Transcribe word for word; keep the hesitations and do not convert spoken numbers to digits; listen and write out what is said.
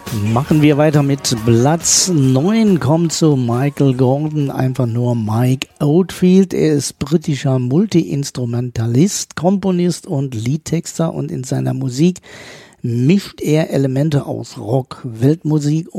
Machen wir weiter mit Platz neun, kommt zu Michael Gordon, einfach nur Mike Oldfield. Er ist britischer Multi-Instrumentalist, Komponist und Liedtexter und in seiner Musik mischt er Elemente aus Rock, Weltmusik